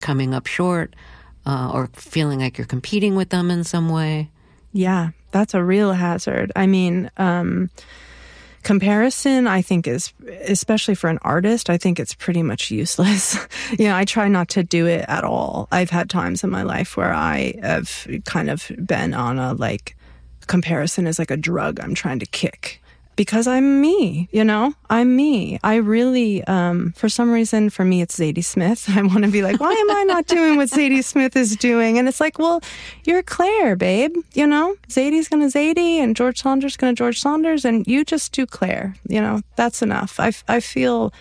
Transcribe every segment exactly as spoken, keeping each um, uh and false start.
coming up short uh, or feeling like you're competing with them in some way? Yeah, that's a real hazard. I mean, um, comparison, I think, is, especially for an artist, I think it's pretty much useless. You know, I try not to do it at all. I've had times in my life where I have kind of been on a, like, comparison is like a drug I'm trying to kick. Because I'm me, you know? I'm me. I really, um, for some reason, for me, it's Zadie Smith. I want to be like, why am I not doing what Zadie Smith is doing? And it's like, well, you're Claire, babe. You know? Zadie's going to Zadie, and George Saunders going to George Saunders, and you just do Claire. You know? That's enough. I, I feel...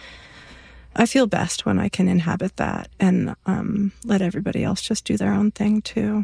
I feel best when I can inhabit that and um, let everybody else just do their own thing, too.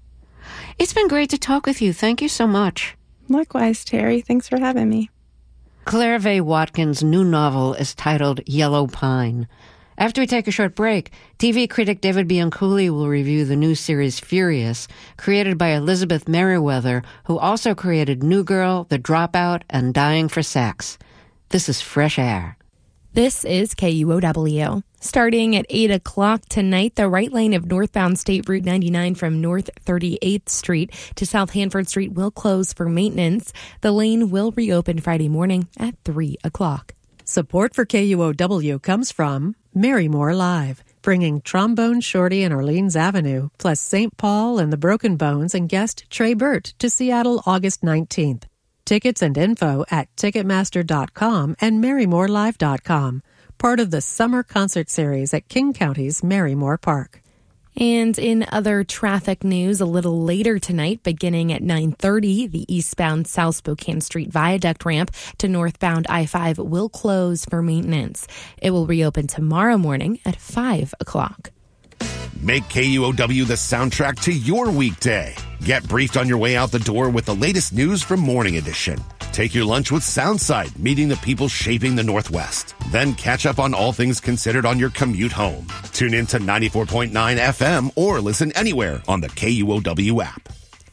It's been great to talk with you. Thank you so much. Likewise, Terry. Thanks for having me. Claire Vaye Watkins' new novel is titled Yellow Pine. After we take a short break, T V critic David Bianculli will review the new series Furious, created by Elizabeth Merriweather, who also created New Girl, The Dropout, and Dying for Sex. This is Fresh Air. This is K U O W. Starting at eight o'clock tonight, the right lane of northbound State Route ninety-nine from North thirty-eighth Street to South Hanford Street will close for maintenance. The lane will reopen Friday morning at three o'clock. Support for K U O W comes from Marymore Live, bringing Trombone Shorty and Orleans Avenue, plus Saint Paul and the Broken Bones and guest Trey Burt to Seattle August nineteenth. Tickets and info at Ticketmaster dot com and Marymore Live dot com. Part of the summer concert series at King County's Marymore Park. And in other traffic news, a little later tonight, beginning at nine thirty, the eastbound South Spokane Street Viaduct ramp to northbound I five will close for maintenance. It will reopen tomorrow morning at five o'clock. Make K U O W the soundtrack to your weekday. Get briefed on your way out the door with the latest news from Morning Edition. Take your lunch with Soundside, meeting the people shaping the Northwest. Then catch up on all things considered on your commute home. Tune in to ninety-four point nine F M or listen anywhere on the K U O W app.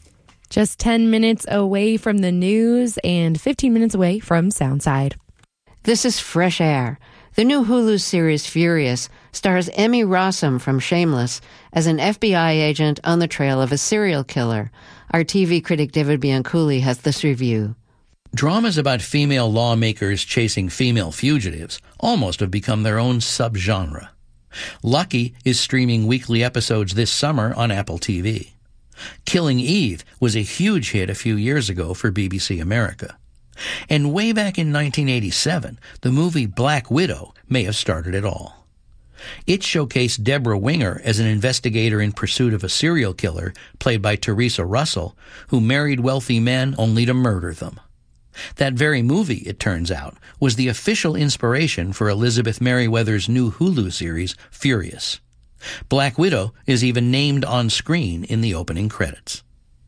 Just ten minutes away from the news and fifteen minutes away from Soundside. This is Fresh Air. The new Hulu series Furious stars Emmy Rossum from Shameless as an F B I agent on the trail of a serial killer. Our T V critic David Bianculli has this review. Dramas about female lawmakers chasing female fugitives almost have become their own subgenre. Lucky is streaming weekly episodes this summer on Apple T V. Killing Eve was a huge hit a few years ago for B B C America. And way back in nineteen eighty-seven, the movie Black Widow may have started it all. It showcased Deborah Winger as an investigator in pursuit of a serial killer, played by Teresa Russell, who married wealthy men only to murder them. That very movie, it turns out, was the official inspiration for Elizabeth Merriweather's new Hulu series, Furious. Black Widow is even named on screen in the opening credits.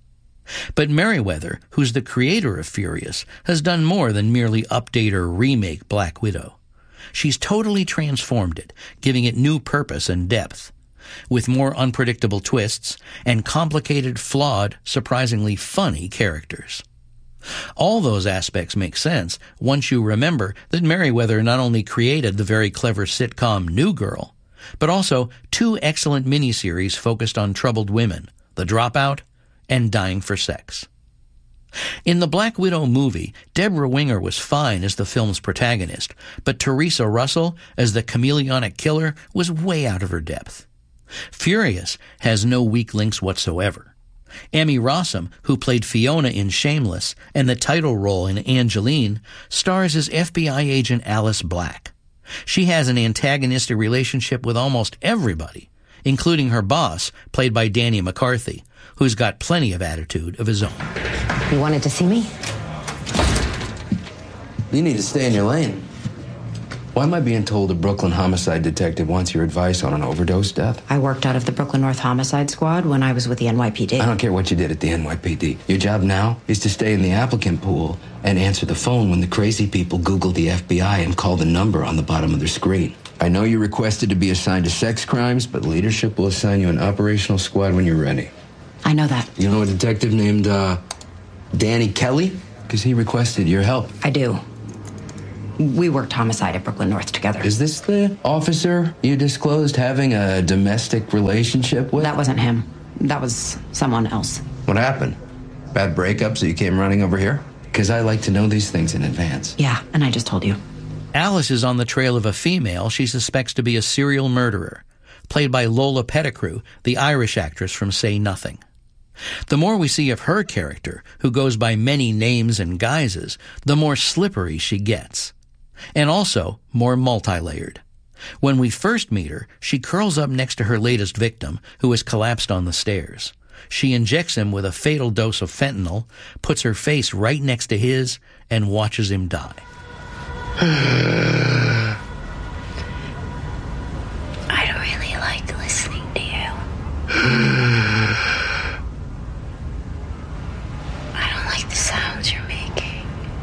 But Merriweather, who's the creator of Furious, has done more than merely update or remake Black Widow. She's totally transformed it, giving it new purpose and depth, with more unpredictable twists and complicated, flawed, surprisingly funny characters. All those aspects make sense once you remember that Merriweather not only created the very clever sitcom New Girl, but also two excellent miniseries focused on troubled women, The Dropout and Dying for Sex. In the Black Widow movie, Deborah Winger was fine as the film's protagonist, but Teresa Russell as the chameleonic killer was way out of her depth. Furious has no weak links whatsoever. Emmy Rossum, who played Fiona in Shameless and the title role in Angeline, stars as F B I agent Alice Black. She has an antagonistic relationship with almost everybody, including her boss, played by Danny McCarthy, who's got plenty of attitude of his own. You wanted to see me? You need to stay in your lane. Why am I being told a Brooklyn homicide detective wants your advice on an overdose death? I worked out of the Brooklyn North Homicide Squad when I was with the N Y P D. I don't care what you did at the N Y P D. Your job now is to stay in the applicant pool and answer the phone when the crazy people Google the F B I and call the number on the bottom of their screen. I know you requested to be assigned to sex crimes, but leadership will assign you an operational squad when you're ready. I know that. You know a detective named, uh, Danny Kelly? Because he requested your help. I do. We worked homicide at Brooklyn North together. Is this the officer you disclosed having a domestic relationship with? That wasn't him. That was someone else. What happened? Bad breakup, so you came running over here? Because I like to know these things in advance. Yeah, and I just told you. Alice is on the trail of a female she suspects to be a serial murderer, played by Lola Pettigrew, the Irish actress from Say Nothing. The more we see of her character, who goes by many names and guises, the more slippery she gets. And also more multi-layered. When we first meet her, she curls up next to her latest victim, who has collapsed on the stairs. She injects him with a fatal dose of fentanyl, puts her face right next to his, and watches him die. I don't really like listening to you. I don't like the sounds you're making.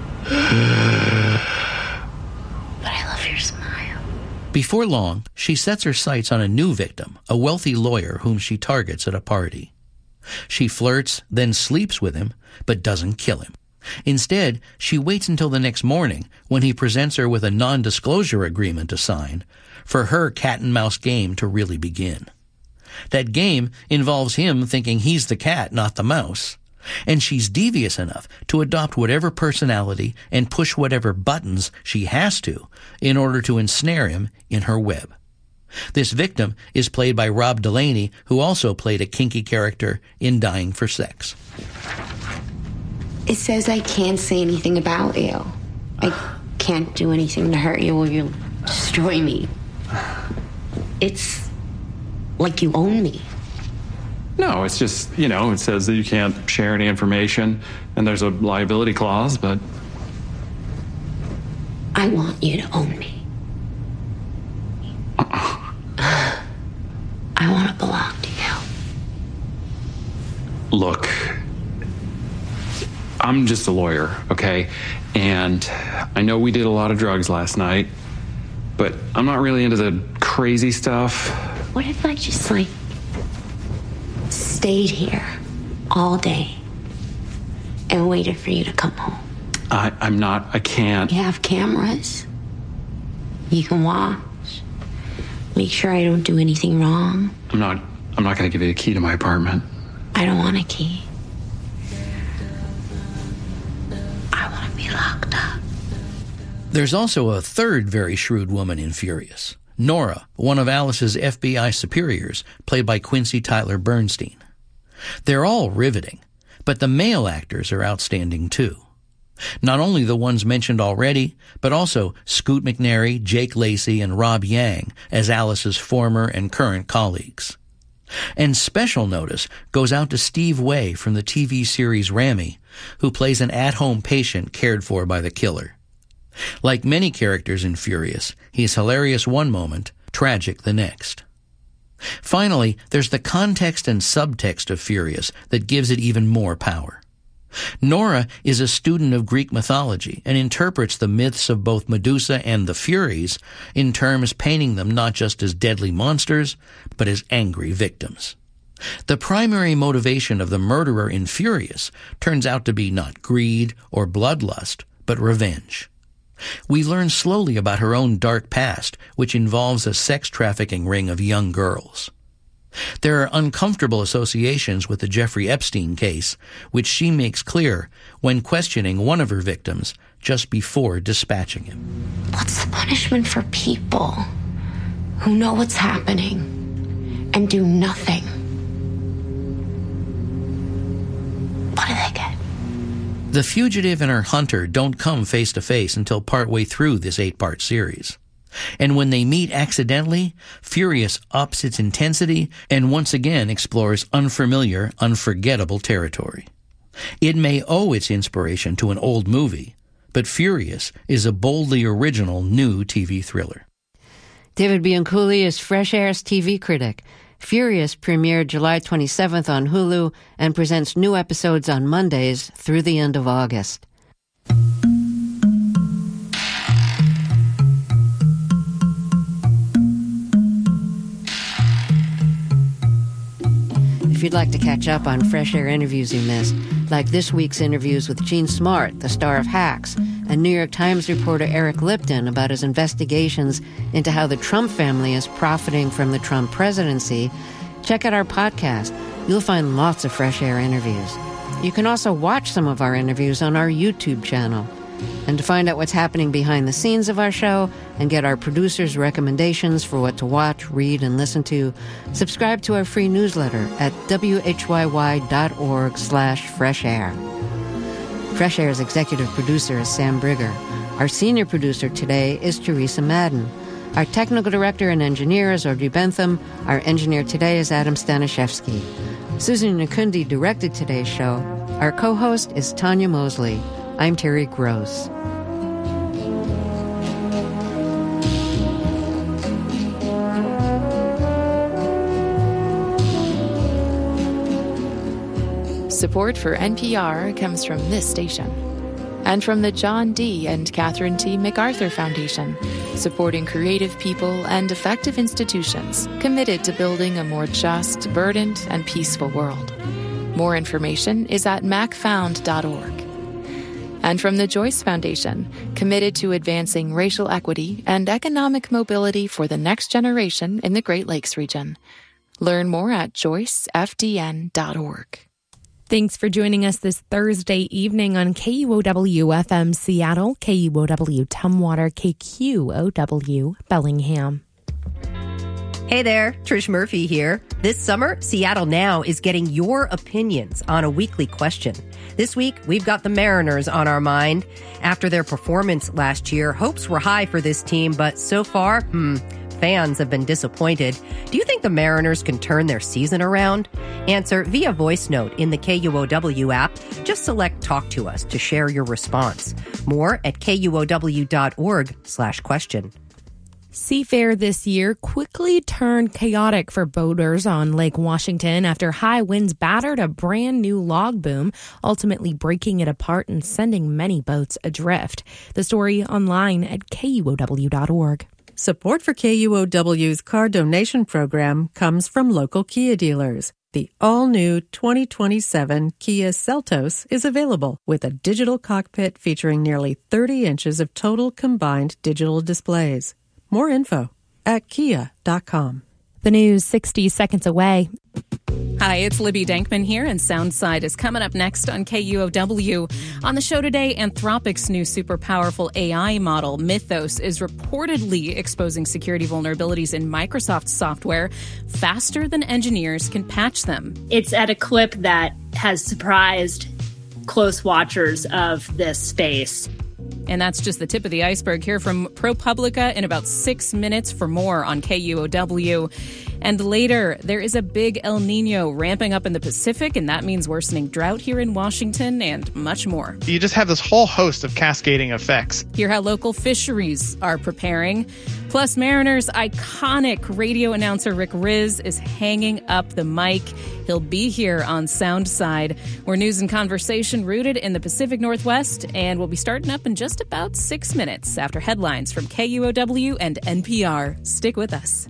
But I love your smile. Before long, she sets her sights on a new victim, a wealthy lawyer whom she targets at a party. She flirts, then sleeps with him, but doesn't kill him. Instead, she waits until the next morning when he presents her with a non-disclosure agreement to sign for her cat-and-mouse game to really begin. That game involves him thinking he's the cat, not the mouse, and she's devious enough to adopt whatever personality and push whatever buttons she has to in order to ensnare him in her web. This victim is played by Rob Delaney, who also played a kinky character in Dying for Sex. It says I can't say anything about you. I can't do anything to hurt you or you'll destroy me. It's like you own me. No, it's just, you know, it says that you can't share any information, and there's a liability clause, but... I want you to own me. I want to belong to you. Look, I'm just a lawyer, okay? And I know we did a lot of drugs last night, but I'm not really into the crazy stuff. What if I just, like, stayed here all day and waited for you to come home? I, I'm not, I can't. You have cameras. You can watch. Make sure I don't do anything wrong. I'm not, I'm not going to give you a key to my apartment. I don't want a key. I want to be locked up. There's also a third very shrewd woman in Furious, Nora, one of Alice's F B I superiors, played by Quincy Tyler Bernstein. They're all riveting, but the male actors are outstanding too. Not only the ones mentioned already, but also Scoot McNairy, Jake Lacey, and Rob Yang as Alice's former and current colleagues. And special notice goes out to Steve Way from the T V series Ramy, who plays an at-home patient cared for by the killer. Like many characters in Furious, he is hilarious one moment, tragic the next. Finally, there's the context and subtext of Furious that gives it even more power. Nora is a student of Greek mythology and interprets the myths of both Medusa and the Furies in terms painting them not just as deadly monsters, but as angry victims. The primary motivation of the murderer in Furious turns out to be not greed or bloodlust, but revenge. We learn slowly about her own dark past, which involves a sex trafficking ring of young girls. There are uncomfortable associations with the Jeffrey Epstein case, which she makes clear when questioning one of her victims just before dispatching him. What's the punishment for people who know what's happening and do nothing? What do they get? The fugitive and her hunter don't come face to face until partway through this eight-part series. And when they meet accidentally, Furious ups its intensity and once again explores unfamiliar, unforgettable territory. It may owe its inspiration to an old movie, but Furious is a boldly original new T V thriller. David Bianculli is Fresh Air's T V critic. Furious premiered July twenty-seventh on Hulu and presents new episodes on Mondays through the end of August. If you'd like to catch up on Fresh Air interviews you missed, like this week's interviews with Jean Smart, the star of Hacks, and and New York Times reporter Eric Lipton about his investigations into how the Trump family is profiting from the Trump presidency, check out our podcast. You'll find lots of Fresh Air interviews. You can also watch some of our interviews on our YouTube channel. And to find out what's happening behind the scenes of our show and get our producers' recommendations for what to watch, read, and listen to, subscribe to our free newsletter at w h y y dot org slash fresh air. Fresh Air's executive producer is Sam Brigger. Our senior producer today is Teresa Madden. Our technical director and engineer is Audrey Bentham. Our engineer today is Adam Stanishevsky. Susan Nakundi directed today's show. Our co-host is Tanya Mosley. I'm Terry Gross. Support for N P R comes from this station and from the John D. and Catherine T. MacArthur Foundation, supporting creative people and effective institutions committed to building a more just, burdened, and peaceful world. More information is at mac found dot org. And from the Joyce Foundation, committed to advancing racial equity and economic mobility for the next generation in the Great Lakes region. Learn more at joyce f d n dot org. Thanks for joining us this Thursday evening on K U O W F M Seattle, K U O W Tumwater, K Q O W Bellingham. Hey there, Trish Murphy here. This summer, Seattle Now is getting your opinions on a weekly question. This week, we've got the Mariners on our mind. After their performance last year, hopes were high for this team, but so far, hmm, fans have been disappointed. Do you think the Mariners can turn their season around? Answer via voice note in the K U O W app. Just select Talk to Us to share your response. More at K U O W dot org slash question. Seafair this year quickly turned chaotic for boaters on Lake Washington after high winds battered a brand new log boom, ultimately breaking it apart and sending many boats adrift. The story online at K U O W dot org. Support for K U O W's car donation program comes from local Kia dealers. The all-new twenty twenty-seven Kia Seltos is available with a digital cockpit featuring nearly thirty inches of total combined digital displays. More info at kia dot com. The news sixty seconds away. Hi, it's Libby Dankman here, and Soundside is coming up next on K U O W. On the show today, Anthropic's new super powerful A I model, Mythos, is reportedly exposing security vulnerabilities in Microsoft software faster than engineers can patch them. It's at a clip that has surprised close watchers of this space. And that's just the tip of the iceberg. Here from ProPublica in about six minutes for more on K U O W. And later, there is a big El Nino ramping up in the Pacific, and that means worsening drought here in Washington and much more. You just have this whole host of cascading effects. Hear how local fisheries are preparing. Plus, Mariners' iconic radio announcer Rick Riz is hanging up the mic. He'll be here on Soundside. We're news and conversation rooted in the Pacific Northwest, and we'll be starting up in just about six minutes after headlines from K U O W and N P R. Stick with us.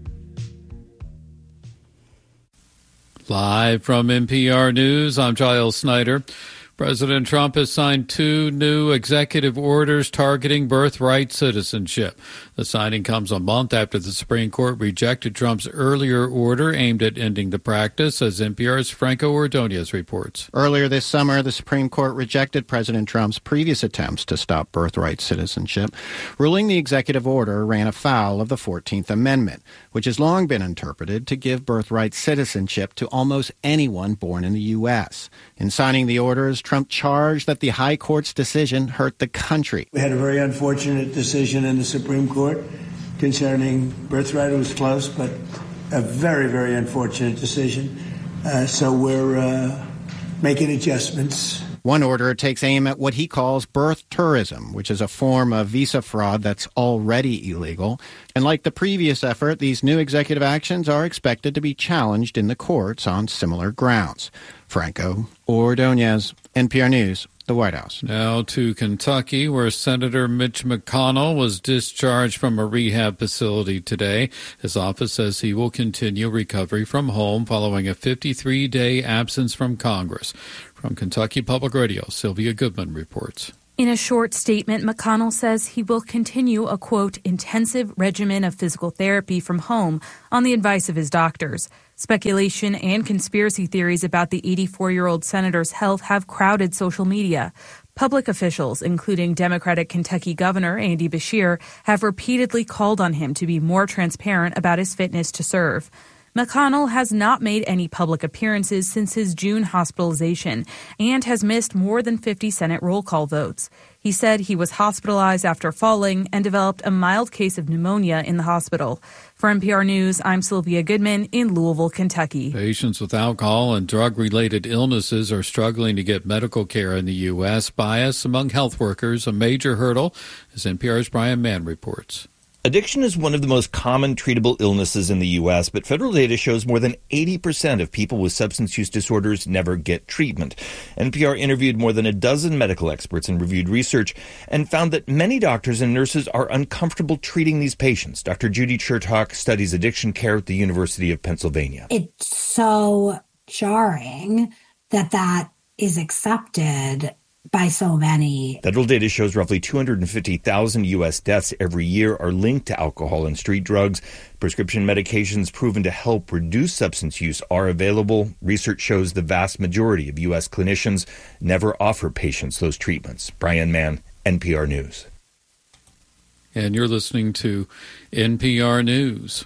Live from N P R News, I'm Giles Snyder. President Trump has signed two new executive orders targeting birthright citizenship. The signing comes a month after the Supreme Court rejected Trump's earlier order aimed at ending the practice, as N P R's Franco Ordonez reports. Earlier this summer, the Supreme Court rejected President Trump's previous attempts to stop birthright citizenship, ruling the executive order ran afoul of the fourteenth Amendment, which has long been interpreted to give birthright citizenship to almost anyone born in the U S. In signing the orders, Trump charged that the High Court's decision hurt the country. We had a very unfortunate decision in the Supreme Court concerning birthright. It was close, but a very, very unfortunate decision. Uh, so we're uh, making adjustments. One order takes aim at what he calls birth tourism, which is a form of visa fraud that's already illegal. And like the previous effort, these new executive actions are expected to be challenged in the courts on similar grounds. Franco Ordonez, N P R News, the White House. Now to Kentucky, where Senator Mitch McConnell was discharged from a rehab facility today. His office says he will continue recovery from home following a fifty-three day absence from Congress. From Kentucky Public Radio, Sylvia Goodman reports. In a short statement, McConnell says he will continue a, quote, intensive regimen of physical therapy from home on the advice of his doctors. Speculation and conspiracy theories about the eighty-four-year-old senator's health have crowded social media. Public officials, including Democratic Kentucky Governor Andy Beshear, have repeatedly called on him to be more transparent about his fitness to serve. McConnell has not made any public appearances since his June hospitalization and has missed more than fifty Senate roll call votes. He said he was hospitalized after falling and developed a mild case of pneumonia in the hospital. For N P R News, I'm Sylvia Goodman in Louisville, Kentucky. Patients with alcohol and drug-related illnesses are struggling to get medical care in the U S. Bias among health workers, a major hurdle, as N P R's Brian Mann reports. Addiction is one of the most common treatable illnesses in the U S, but federal data shows more than eighty percent of people with substance use disorders never get treatment. N P R interviewed more than a dozen medical experts and reviewed research and found that many doctors and nurses are uncomfortable treating these patients. Doctor Judy Chertok studies addiction care at the University of Pennsylvania. It's so jarring that that is accepted by so many. Federal data shows roughly two hundred fifty thousand U S deaths every year are linked to alcohol and street drugs. Prescription medications proven to help reduce substance use are available. Research shows the vast majority of U S clinicians never offer patients those treatments. Brian Mann, N P R News. And you're listening to N P R News.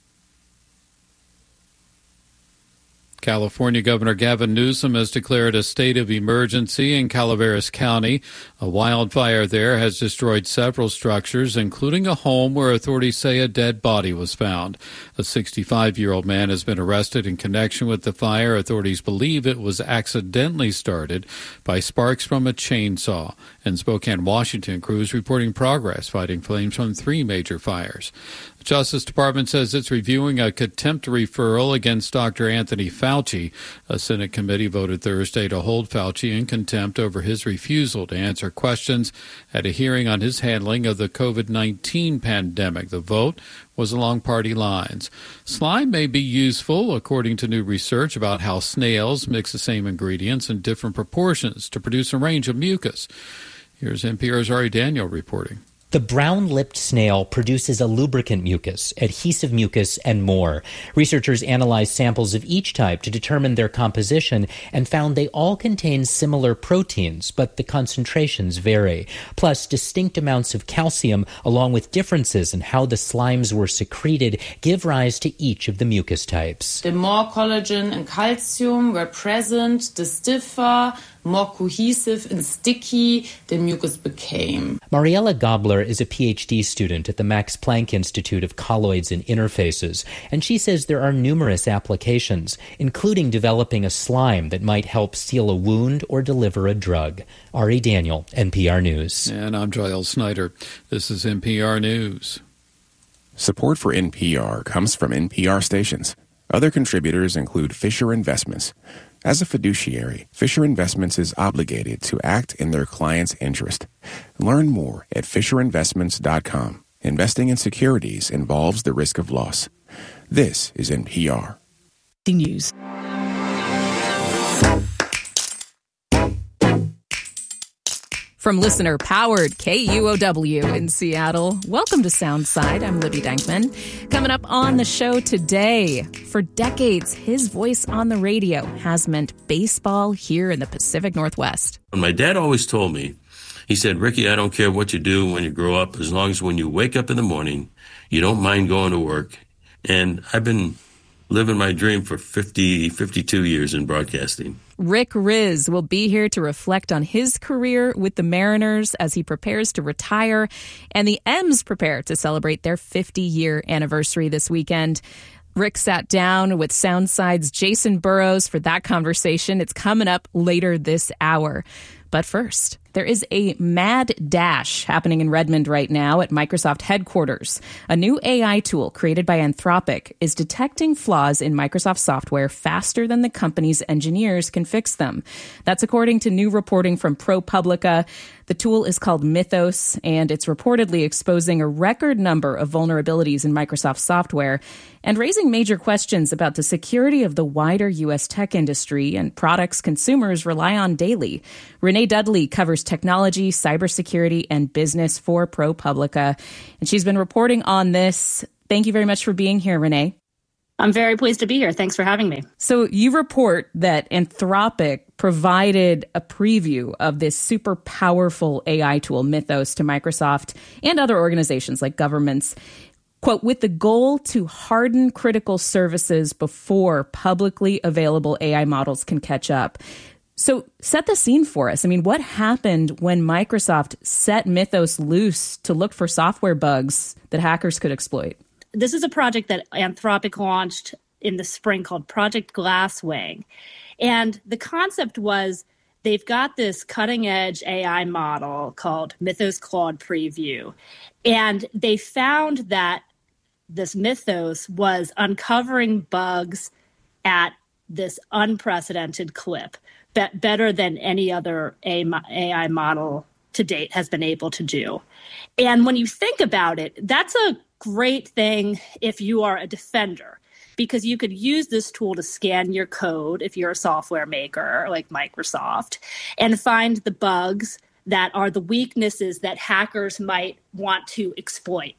California Governor Gavin Newsom has declared a state of emergency in Calaveras County. A wildfire there has destroyed several structures, including a home where authorities say a dead body was found. A sixty-five-year-old man has been arrested in connection with the fire. Authorities believe it was accidentally started by sparks from a chainsaw. In Spokane, Washington, crews reporting progress fighting flames from three major fires. The Justice Department says it's reviewing a contempt referral against Doctor Anthony Fauci. A Senate committee voted Thursday to hold Fauci in contempt over his refusal to answer questions at a hearing on his handling of the covid nineteen pandemic. The vote was along party lines. Slime may be useful, according to new research about how snails mix the same ingredients in different proportions to produce a range of mucus. Here's N P R's Ari Daniel reporting. The brown-lipped snail produces a lubricant mucus, adhesive mucus, and more. Researchers analyzed samples of each type to determine their composition and found they all contain similar proteins, but the concentrations vary. Plus, distinct amounts of calcium, along with differences in how the slimes were secreted, give rise to each of the mucus types. The more collagen and calcium were present, the stiffer, more cohesive and sticky the mucus became. Mariella Gobler is a P H D student at the Max Planck Institute of Colloids and Interfaces, and she says there are numerous applications, including developing a slime that might help seal a wound or deliver a drug. Ari Daniel, N P R News. And I'm Giles Snyder. This is N P R News. Support for N P R comes from N P R stations. Other contributors include Fisher Investments. As a fiduciary, Fisher Investments is obligated to act in their client's interest. Learn more at fisher investments dot com. Investing in securities involves the risk of loss. This is N P R. The news. From listener-powered K U O W in Seattle, welcome to Soundside. I'm Libby Dankman. Coming up on the show today, for decades, his voice on the radio has meant baseball here in the Pacific Northwest. My dad always told me, he said, Ricky, I don't care what you do when you grow up, as long as when you wake up in the morning, you don't mind going to work. And I've been living my dream for fifty, fifty-two years in broadcasting. Rick Rizzs will be here to reflect on his career with the Mariners as he prepares to retire, and the M's prepare to celebrate their fifty-year anniversary this weekend. Rick sat down with Soundside's Jason Burrows for that conversation. It's coming up later this hour. But first, there is a mad dash happening in Redmond right now at Microsoft headquarters. A new A I tool created by Anthropic is detecting flaws in Microsoft software faster than the company's engineers can fix them. That's according to new reporting from ProPublica. The tool is called Mythos, and it's reportedly exposing a record number of vulnerabilities in Microsoft software and raising major questions about the security of the wider U S tech industry and products consumers rely on daily. Renee Renee Dudley covers technology, cybersecurity, and business for ProPublica, and she's been reporting on this. Thank you very much for being here, Renee. I'm very pleased to be here. Thanks for having me. So you report that Anthropic provided a preview of this super powerful A I tool, Mythos, to Microsoft and other organizations like governments, quote, with the goal to harden critical services before publicly available A I models can catch up. So set the scene for us. I mean, what happened when Microsoft set Mythos loose to look for software bugs that hackers could exploit? This is a project that Anthropic launched in the spring called Project Glasswing. And the concept was they've got this cutting edge A I model called Mythos Claude Preview. And they found that this Mythos was uncovering bugs at this unprecedented clip, be- better than any other A I model to date has been able to do. And when you think about it, that's a great thing if you are a defender, because you could use this tool to scan your code if you're a software maker like Microsoft and find the bugs that are the weaknesses that hackers might want to exploit.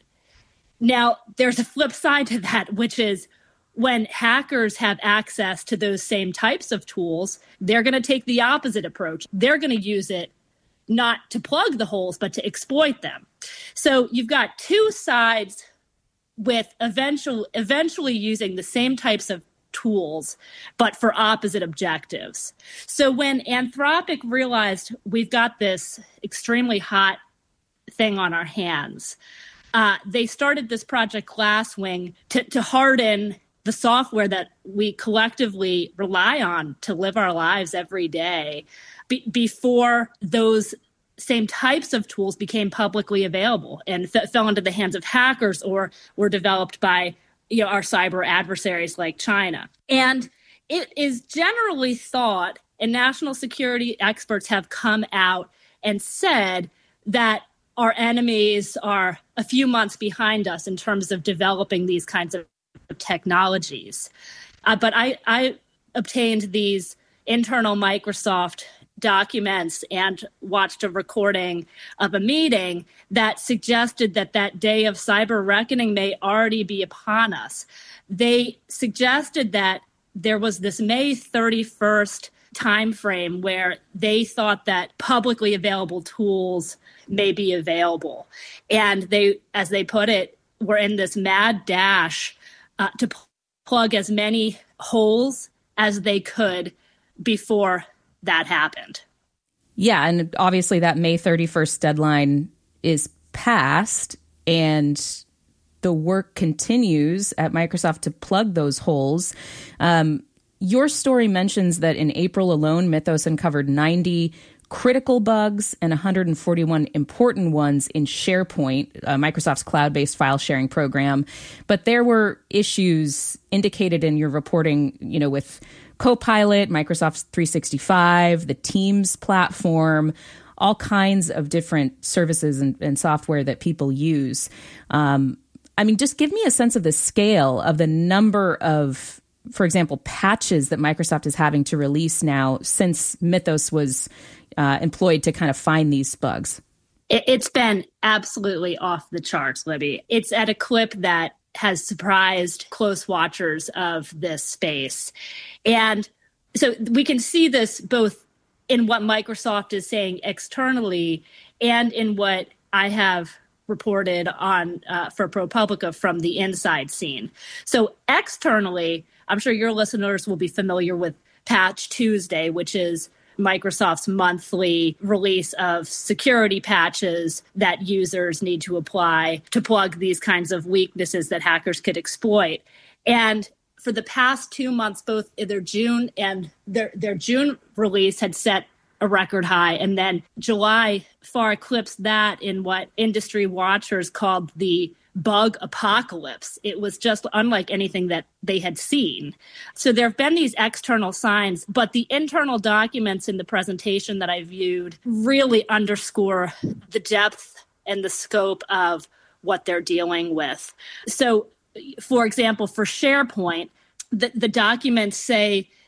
Now, there's a flip side to that, which is when hackers have access to those same types of tools, they're going to take the opposite approach. They're going to use it not to plug the holes, but to exploit them. So you've got two sides with eventual, eventually using the same types of tools, but for opposite objectives. So when Anthropic realized we've got this extremely hot thing on our hands, uh, they started this Project Glasswing to, to harden the software that we collectively rely on to live our lives every day be- before those same types of tools became publicly available and f- fell into the hands of hackers or were developed by, you know, our cyber adversaries like China. And it is generally thought, and national security experts have come out and said that our enemies are a few months behind us in terms of developing these kinds of technologies. Uh, but I, I obtained these internal Microsoft documents and watched a recording of a meeting that suggested that that day of cyber reckoning may already be upon us. They suggested that there was this May thirty-first timeframe where they thought that publicly available tools may be available. And they, as they put it, were in this mad dash uh, to pl- plug as many holes as they could before that happened. Yeah, and obviously that May thirty-first deadline is passed, and the work continues at Microsoft to plug those holes. Um, your story mentions that in April alone, Mythos uncovered ninety critical bugs and one hundred forty-one important ones in SharePoint, uh, Microsoft's cloud-based file sharing program. But there were issues indicated in your reporting, you know, with Copilot, Microsoft three sixty-five, the Teams platform, all kinds of different services and, and software that people use. Um, I mean, just give me a sense of the scale of the number of, for example, patches that Microsoft is having to release now since Mythos was uh, employed to kind of find these bugs. It's been absolutely off the charts, Libby. It's at a clip that has surprised close watchers of this space. And so we can see this both in what Microsoft is saying externally and in what I have reported on uh, for ProPublica from the inside scene. So externally, I'm sure your listeners will be familiar with Patch Tuesday, which is Microsoft's monthly release of security patches that users need to apply to plug these kinds of weaknesses that hackers could exploit. And for the past two months, both their June and their, their June release had set a record high. And then July far eclipsed that in what industry watchers called the bug apocalypse. It was just unlike anything that they had seen. So there have been these external signs, but the internal documents in the presentation that I viewed really underscore the depth and the scope of what they're dealing with. So, for example, for SharePoint, the, the documents say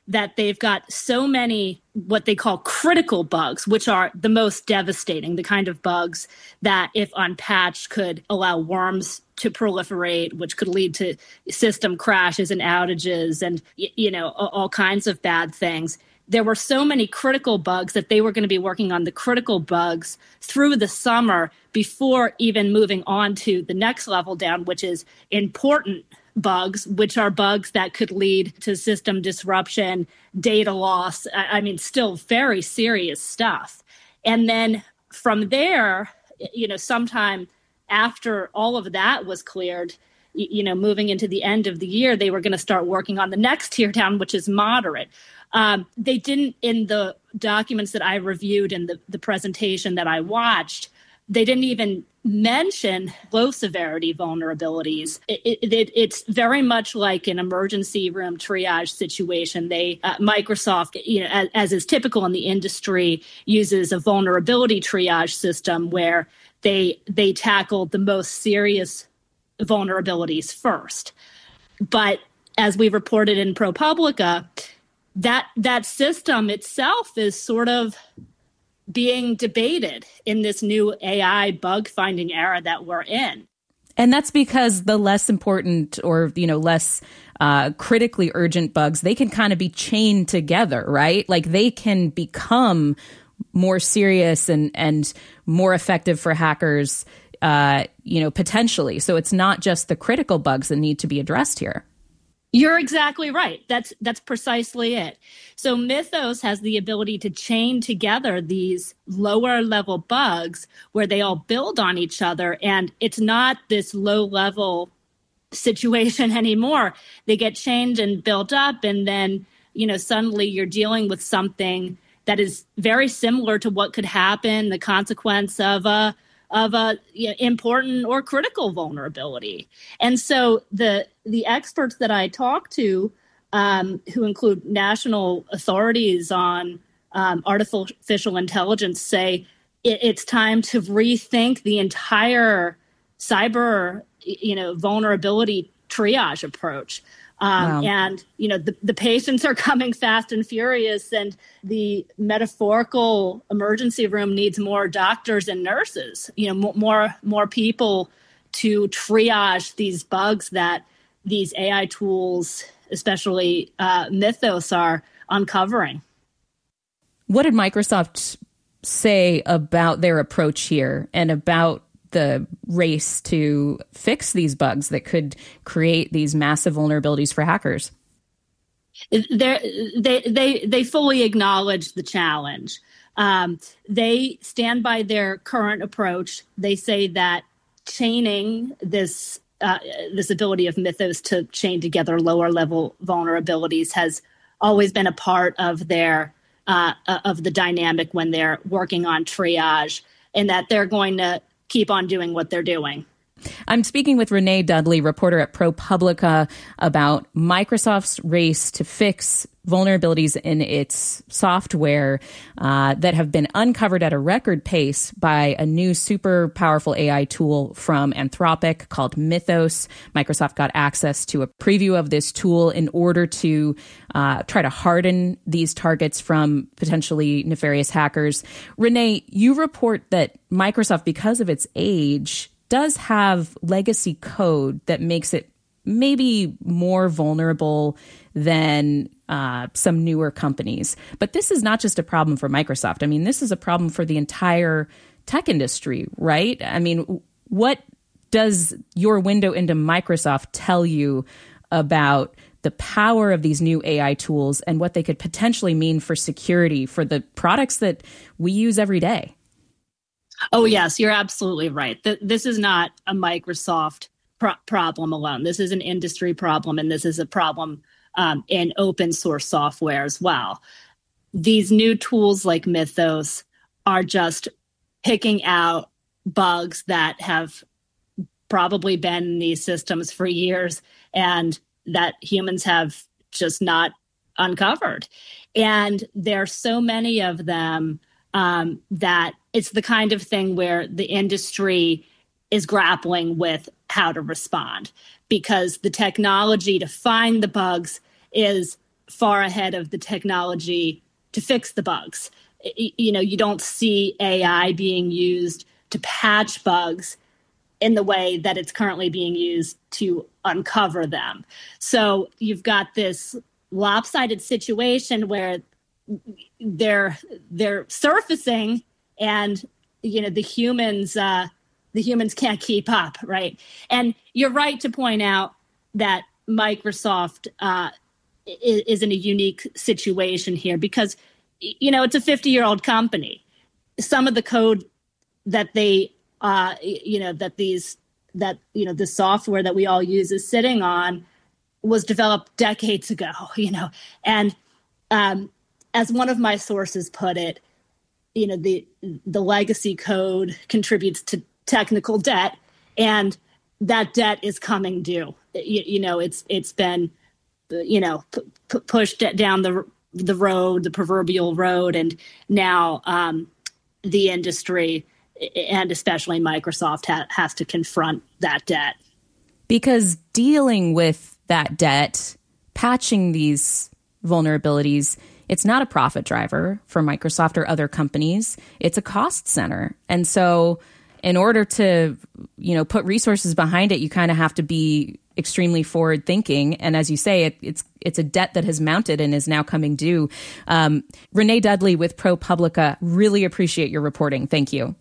that they've got so many what they call critical bugs, which are the most devastating, the kind of bugs that, if unpatched, could allow worms to proliferate, which could lead to system crashes and outages and, you know, all kinds of bad things. There were so many critical bugs that they were going to be working on the critical bugs through the summer before even moving on to the next level down, which is important bugs, which are bugs that could lead to system disruption, data loss. I mean, still very serious stuff. And then from there, you know, sometime after all of that was cleared, you know, moving into the end of the year, they were going to start working on the next tier down, which is moderate. Um, they didn't, in the documents that I reviewed and the, the presentation that I watched, they didn't even mention low severity vulnerabilities. It, it, it, it's very much like an emergency room triage situation. They uh, Microsoft, you know, as, as is typical in the industry, uses a vulnerability triage system where they they tackle the most serious vulnerabilities first. But as we reported in ProPublica, that that system itself is sort of being debated in this new A I bug finding era that we're in. And that's because the less important or, you know, less uh, critically urgent bugs, they can kind of be chained together, right? Like they can become more serious and, and more effective for hackers, uh, you know, potentially. So it's not just the critical bugs that need to be addressed here. You're exactly right. That's that's precisely it. So Mythos has the ability to chain together these lower level bugs where they all build on each other. And it's not this low level situation anymore. They get chained and built up. And then, you know, suddenly you're dealing with something that is very similar to what could happen, the consequence of a of a you know, important or critical vulnerability. And so the the experts that I talked to, um, who include national authorities on um, artificial intelligence, say it, it's time to rethink the entire cyber, you know, vulnerability triage approach. Um, wow. And, you know, the, the patients are coming fast and furious, and the metaphorical emergency room needs more doctors and nurses, you know, m- more more people to triage these bugs that these A I tools, especially uh, Mythos, are uncovering. What did Microsoft say about their approach here and about the race to fix these bugs that could create these massive vulnerabilities for hackers? They're, they they they fully acknowledge the challenge. Um, they stand by their current approach. They say that chaining this uh, this ability of Mythos to chain together lower level vulnerabilities has always been a part of their uh, of the dynamic when they're working on triage, and that they're going to keep on doing what they're doing. I'm speaking with Renee Dudley, reporter at ProPublica, about Microsoft's race to fix vulnerabilities in its software uh, that have been uncovered at a record pace by a new super powerful A I tool from Anthropic called Mythos. Microsoft got access to a preview of this tool in order to uh, try to harden these targets from potentially nefarious hackers. Renee, you report that Microsoft, because of its age, does have legacy code that makes it maybe more vulnerable than uh, some newer companies. But this is not just a problem for Microsoft. I mean, this is a problem for the entire tech industry, right? I mean, what does your window into Microsoft tell you about the power of these new A I tools and what they could potentially mean for security for the products that we use every day? Oh, yes, you're absolutely right. This is not a Microsoft pro- problem alone. This is an industry problem, and this is a problem um, in open source software as well. These new tools like Mythos are just picking out bugs that have probably been in these systems for years and that humans have just not uncovered. And there are so many of them um, that it's the kind of thing where the industry is grappling with how to respond, because the technology to find the bugs is far ahead of the technology to fix the bugs. You know, you don't see A I being used to patch bugs in the way that it's currently being used to uncover them. So you've got this lopsided situation where they're they're surfacing, and you know the humans uh, the humans can't keep up, right? And you're right to point out that Microsoft uh, is, is in a unique situation here because you know it's a fifty-year-old company. Some of the code that they uh, you know that these that you know the software that we all use is sitting on was developed decades ago, you know, and um, as one of my sources put it, you know, the the legacy code contributes to technical debt, and that debt is coming due. You, you know, it's it's been, you know, p- p- pushed down the the road, the proverbial road, and now um, the industry and especially Microsoft ha- has to confront that debt. Because dealing with that debt, patching these vulnerabilities, it's not a profit driver for Microsoft or other companies. It's a cost center. And so in order to, you know, put resources behind it, you kind of have to be extremely forward thinking. And as you say, it, it's it's a debt that has mounted and is now coming due. Um, Renee Dudley with ProPublica, really appreciate your reporting. Thank you.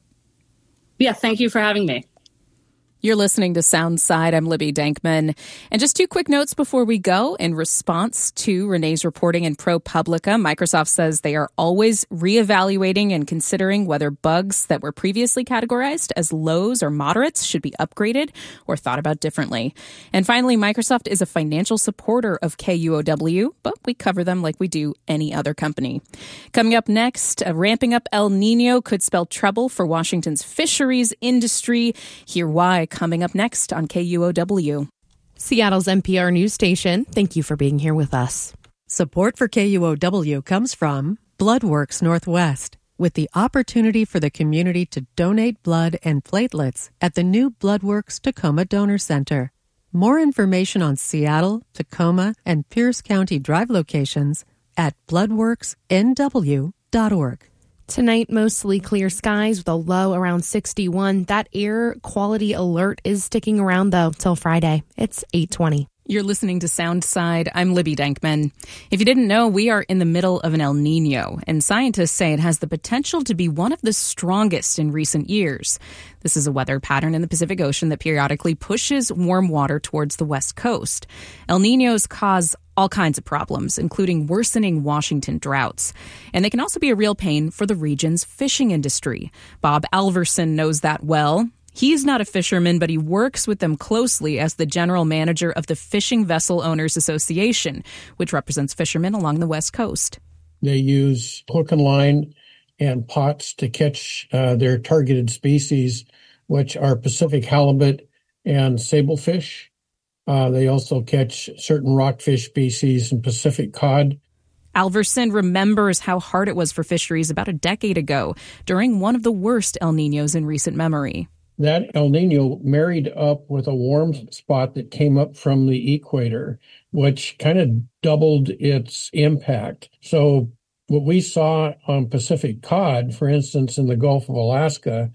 Yeah, thank you for having me. You're listening to Soundside. I'm Libby Dankman. And just two quick notes before we go. In response to Renee's reporting in ProPublica, Microsoft says they are always reevaluating and considering whether bugs that were previously categorized as lows or moderates should be upgraded or thought about differently. And finally, Microsoft is a financial supporter of K U O W, but we cover them like we do any other company. Coming up next, uh, ramping up El Nino could spell trouble for Washington's fisheries industry. Hear why coming up next on K U O W. Seattle's N P R news station. Thank you for being here with us. Support for K U O W comes from Bloodworks Northwest, with the opportunity for the community to donate blood and platelets at the new Bloodworks Tacoma Donor Center. More information on Seattle, Tacoma, and Pierce County Drive locations at bloodworks n w dot org. Tonight, mostly clear skies with a low around sixty-one. That air quality alert is sticking around, though, till Friday. It's eight twenty. You're listening to Soundside. I'm Libby Dankman. If you didn't know, we are in the middle of an El Nino, and scientists say it has the potential to be one of the strongest in recent years. This is a weather pattern in the Pacific Ocean that periodically pushes warm water towards the west coast. El Ninos cause all kinds of problems, including worsening Washington droughts. And they can also be a real pain for the region's fishing industry. Bob Alverson knows that well. He's not a fisherman, but he works with them closely as the general manager of the Fishing Vessel Owners Association, which represents fishermen along the West Coast. They use hook and line and pots to catch uh, their targeted species, which are Pacific halibut and sablefish. Uh, they also catch certain rockfish species and Pacific cod. Alverson remembers how hard it was for fisheries about a decade ago during one of the worst El Ninos in recent memory. That El Nino married up with a warm spot that came up from the equator, which kind of doubled its impact. So what we saw on Pacific cod, for instance, in the Gulf of Alaska,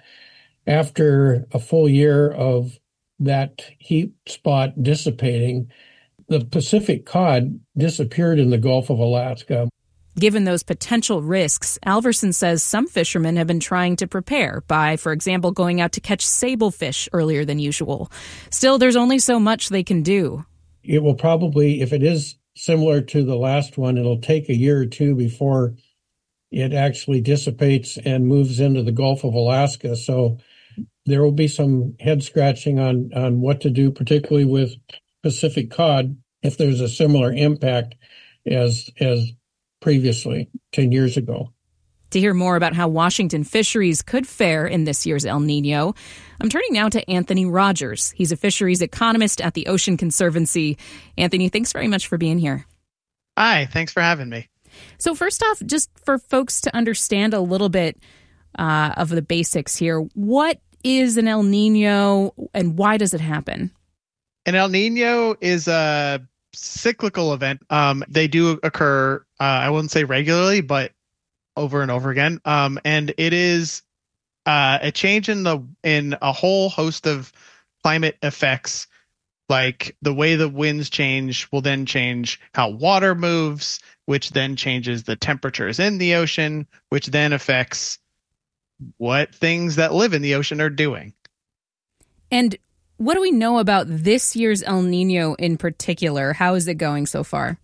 after a full year of that heat spot dissipating, the Pacific cod disappeared in the Gulf of Alaska. Given those potential risks, Alverson says some fishermen have been trying to prepare by, for example, going out to catch sablefish earlier than usual. Still, there's only so much they can do. It will probably, if it is similar to the last one, it'll take a year or two before it actually dissipates and moves into the Gulf of Alaska. So there will be some head scratching on, on what to do, particularly with Pacific cod, if there's a similar impact as as previously, ten years ago. To hear more about how Washington fisheries could fare in this year's El Nino, I'm turning now to Anthony Rogers. He's a fisheries economist at the Ocean Conservancy. Anthony, thanks very much for being here. Hi, thanks for having me. So first off, just for folks to understand a little bit uh, of the basics here, what is an El Nino and why does it happen? An El Nino is a cyclical event. Um, they do occur, uh, I wouldn't say regularly, but over and over again. Um, and it is uh, a change in the in a whole host of climate effects. Like the way the winds change will then change how water moves, which then changes the temperatures in the ocean, which then affects what things that live in the ocean are doing. And what do we know about this year's El Nino in particular? How is it going so far?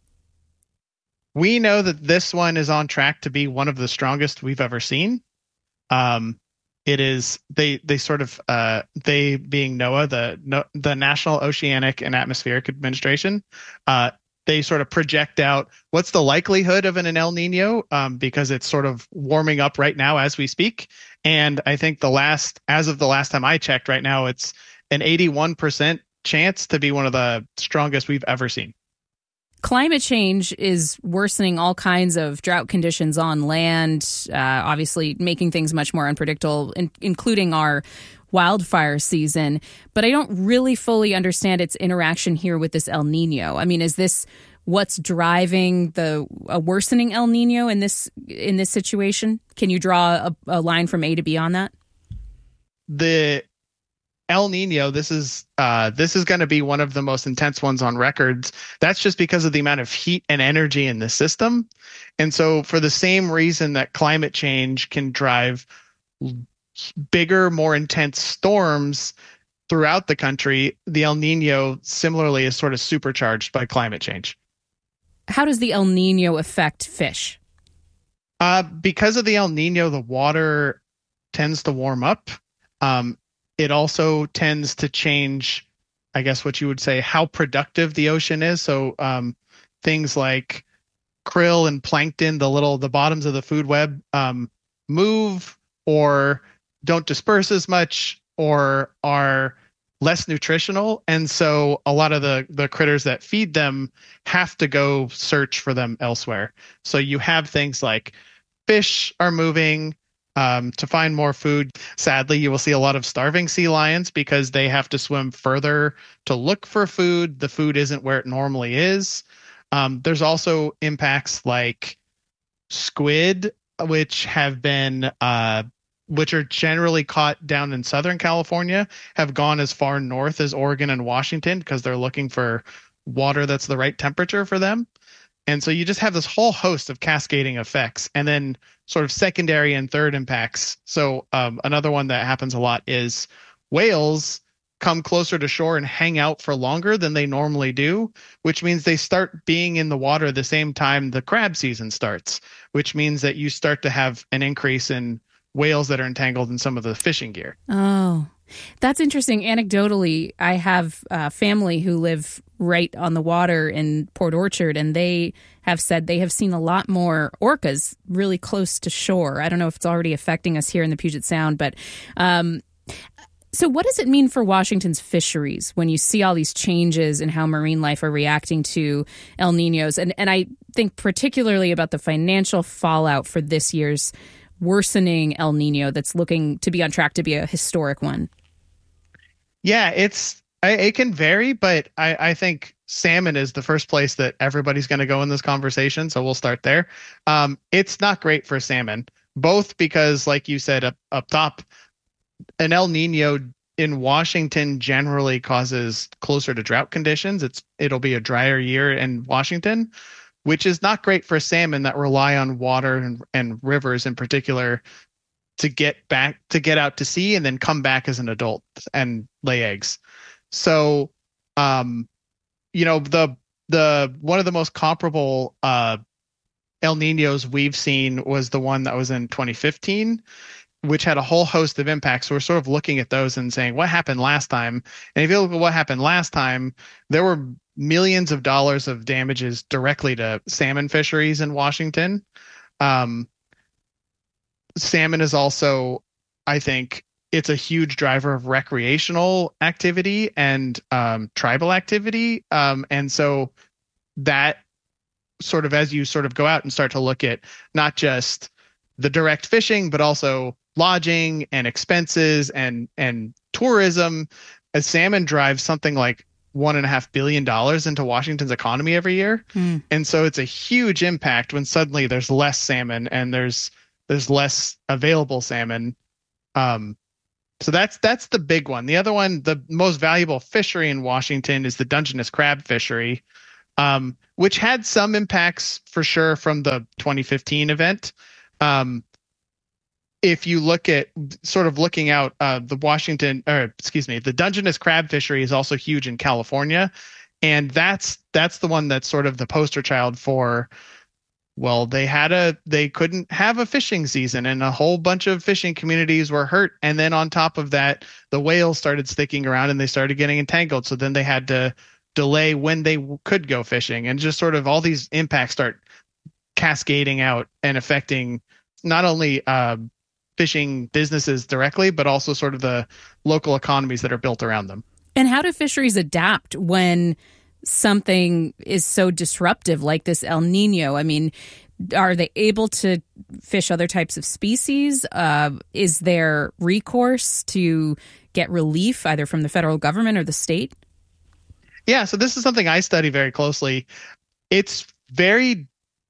We know that this one is on track to be one of the strongest we've ever seen. Um, It is they they sort of uh, they being NOAA, the no, the National Oceanic and Atmospheric Administration, uh, they sort of project out what's the likelihood of an, an El Nino um, because it's sort of warming up right now as we speak. And I think the last as of the last time I checked, right now it's an eighty-one percent chance to be one of the strongest we've ever seen. Climate change is worsening all kinds of drought conditions on land, uh, obviously making things much more unpredictable, in, including our wildfire season. But I don't really fully understand its interaction here with this El Nino. I mean, is this what's driving the a worsening El Nino in this in this situation? Can you draw a, a line from A to B on that? The El Nino, this is uh, this is going to be one of the most intense ones on records. That's just because of the amount of heat and energy in the system. And so for the same reason that climate change can drive bigger, more intense storms throughout the country, the El Nino similarly is sort of supercharged by climate change. How does the El Nino affect fish? Uh, because of the El Nino, the water tends to warm up. Um, It also tends to change, I guess, what you would say, how productive the ocean is. So um, things like krill and plankton, the little the bottoms of the food web, um, move or don't disperse as much or are less nutritional. And so a lot of the, the critters that feed them have to go search for them elsewhere. So you have things like fish are moving Um, to find more food. Sadly, you will see a lot of starving sea lions because they have to swim further to look for food. The food isn't where it normally is. Um, there's also impacts like squid, which have been, uh, which are generally caught down in Southern California, have gone as far north as Oregon and Washington because they're looking for water that's the right temperature for them. And so you just have this whole host of cascading effects and then sort of secondary and third impacts. So um, another one that happens a lot is whales come closer to shore and hang out for longer than they normally do, which means they start being in the water the same time the crab season starts, which means that you start to have an increase in whales that are entangled in some of the fishing gear. Oh, that's interesting. Anecdotally, I have a family who live right on the water in Port Orchard, and they have said they have seen a lot more orcas really close to shore. I don't know if it's already affecting us here in the Puget Sound, but um, so what does it mean for Washington's fisheries when you see all these changes in how marine life are reacting to El Ninos? And, and I think particularly about the financial fallout for this year's worsening El Nino that's looking to be on track to be a historic one. Yeah, it's it can vary, but I, I think salmon is the first place that everybody's going to go in this conversation. So we'll start there. Um, it's not great for salmon, both because, like you said up, up top, an El Nino in Washington generally causes closer to drought conditions. It's it'll be a drier year in Washington, which is not great for salmon that rely on water and, and rivers in particular to get back to get out to sea and then come back as an adult and lay eggs. So, um, you know, the the one of the most comparable uh, El Ninos we've seen was the one that was in twenty fifteen, which had a whole host of impacts. So we're sort of looking at those and saying, what happened last time? And if you look at what happened last time, there were millions of dollars of damages directly to salmon fisheries in Washington. Um, salmon is also, I think, it's a huge driver of recreational activity and um, tribal activity. Um, and so that sort of, as you sort of go out and start to look at not just the direct fishing, but also lodging and expenses and, and tourism, as salmon drives something like one and a half billion dollars into Washington's economy every year. Mm. And so it's a huge impact when suddenly there's less salmon and there's there's less available salmon. Um, so that's that's the big one. The other one, the most valuable fishery in Washington, is the Dungeness crab fishery, um, which had some impacts for sure from the twenty fifteen event. Um, if you look at sort of looking out, uh, the Washington, or excuse me, the Dungeness crab fishery is also huge in California. And that's, that's the one that's sort of the poster child for, well, they had a, they couldn't have a fishing season and a whole bunch of fishing communities were hurt. And then on top of that, the whales started sticking around and they started getting entangled. So then they had to delay when they could go fishing, and just sort of all these impacts start cascading out and affecting not only, uh, fishing businesses directly, but also sort of the local economies that are built around them. And how do fisheries adapt when something is so disruptive like this El Nino? I mean, are they able to fish other types of species? Uh, is there recourse to get relief either from the federal government or the state? Yeah, so this is something I study very closely. It's very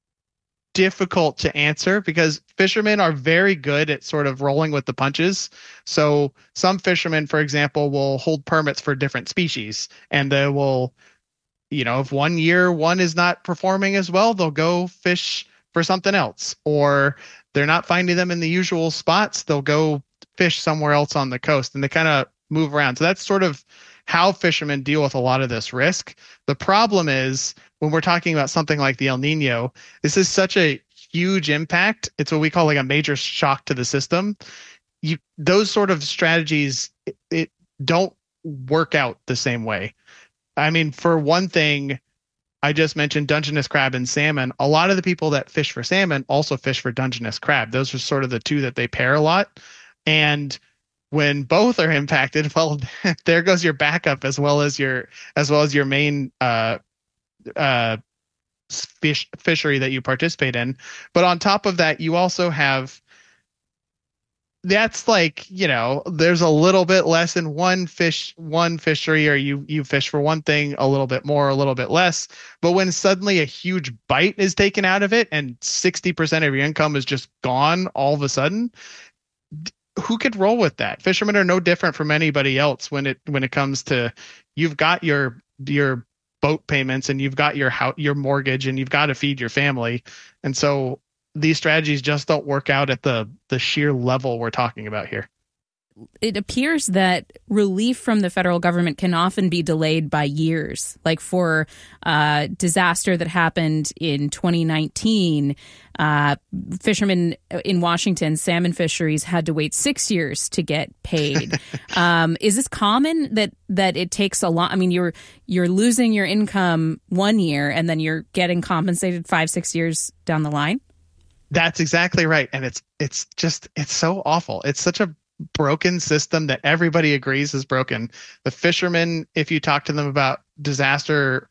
difficult to answer because fishermen are very good at sort of rolling with the punches. So some fishermen, for example, will hold permits for different species, and they will, you know, if one year one is not performing as well, they'll go fish for something else, or they're not finding them in the usual spots, they'll go fish somewhere else on the coast, and they kind of move around. So that's sort of how fishermen deal with a lot of this risk. The problem is when we're talking about something like the El Nino, this is such a huge impact. It's what we call like a major shock to the system. You, those sort of strategies, it, it don't work out the same way. I mean, for one thing, I just mentioned Dungeness crab and salmon. A lot of the people that fish for salmon also fish for Dungeness crab. Those are sort of the two that they pair a lot. And when both are impacted, well, there goes your backup as well as your as well as your main uh, uh, fish fishery that you participate in. But on top of that, you also have, that's like, you know, there's a little bit less in one fish one fishery, or you you fish for one thing a little bit more, a little bit less. But when suddenly a huge bite is taken out of it and sixty percent of your income is just gone all of a sudden, who could roll with that? Fishermen are no different from anybody else when it when it comes to, you've got your your boat payments and you've got your house, your mortgage, and you've got to feed your family. And so these strategies just don't work out at the the sheer level we're talking about here. It appears that relief from the federal government can often be delayed by years. Like for a disaster that happened in twenty nineteen, uh, fishermen in Washington, salmon fisheries had to wait six years to get paid. um, is this common that that it takes a lot? I mean, you're you're losing your income one year and then you're getting compensated five, six years down the line? That's exactly right. And it's it's just it's so awful. It's such a broken system that everybody agrees is broken. The fishermen, if you talk to them about disaster,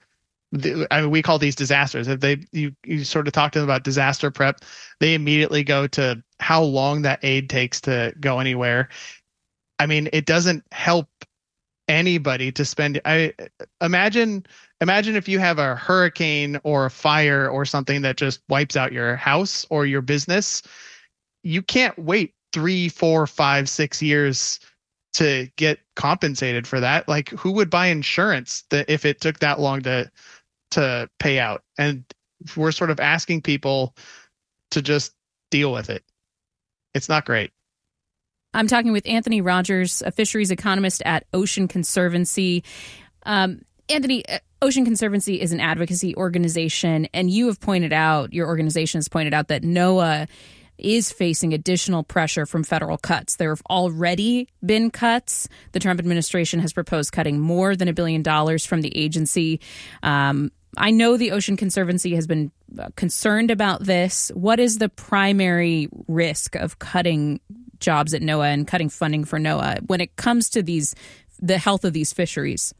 I mean, we call these disasters. If they you you sort of talk to them about disaster prep, they immediately go to how long that aid takes to go anywhere. I mean, it doesn't help anybody to spend. I imagine imagine if you have a hurricane or a fire or something that just wipes out your house or your business. You can't wait three, four, five, six years to get compensated for that. Like, who would buy insurance that if it took that long to to pay out? And we're sort of asking people to just deal with it. It's not great. I'm talking with Anthony Rogers, a fisheries economist at Ocean Conservancy. Um, Anthony, Ocean Conservancy is an advocacy organization, and you have pointed out, your organization has pointed out that NOAA is facing additional pressure from federal cuts. There have already been cuts. The Trump administration has proposed cutting more than a billion dollars from the agency. Um, I know the Ocean Conservancy has been concerned about this. What is the primary risk of cutting jobs at NOAA and cutting funding for NOAA when it comes to these, the health of these fisheries?